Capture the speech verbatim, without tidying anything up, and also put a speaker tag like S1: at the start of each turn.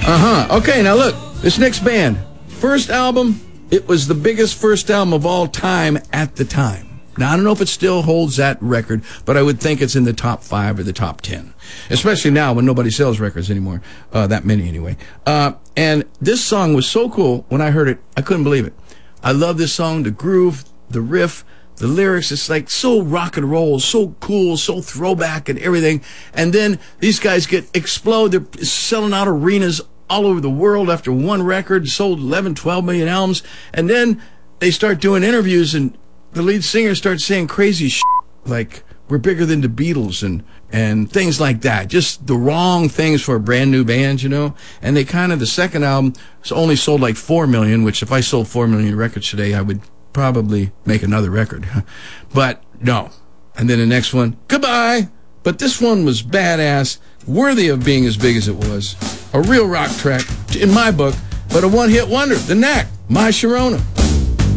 S1: Uh-huh. Okay, now look, this next band, first album, it was the biggest first album of all time at the time. Now, I don't know if it still holds that record, but I would think it's in the top five or the top ten. Especially now when nobody sells records anymore. Uh, that many anyway. Uh, and this song was so cool. When I heard it, I couldn't believe it. I love this song, the groove, the riff, the lyrics. It's like so rock and roll, so cool, so throwback and everything. And then these guys get explode. They're selling out arenas all over the world after one record, sold eleven, twelve million albums. And then they start doing interviews and the lead singer starts saying crazy shit like we're bigger than the Beatles and, and things like that. Just the wrong things for a brand new band, you know? And they kind of, the second album only sold like four million, which if I sold four million records today, I would probably make another record. But no. And then the next one, goodbye. But this one was badass, worthy of being as big as it was. A real rock track, in my book, but a one-hit wonder, The Knack, My Sharona.